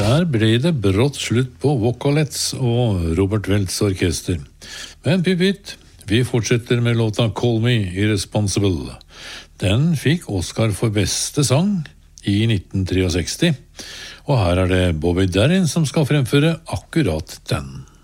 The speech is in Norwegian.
Der ble det brått slutt på Vocalettes og Robert Welts orkester. Men pytt, vi fortsetter med låta Call Me Irresponsible. Den fikk Oscar for beste sang i 1963, og her er det Bobby Darin som skal fremføre akkurat den.